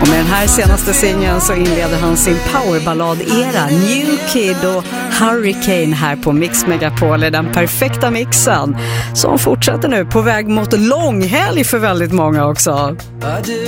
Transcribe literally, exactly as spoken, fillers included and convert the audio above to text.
Och med den här senaste singeln så inleder han sin powerballad-era, New Kid och Hurricane här på Mix Megapol, den perfekta mixen som fortsätter nu på väg mot långhelg för väldigt många också.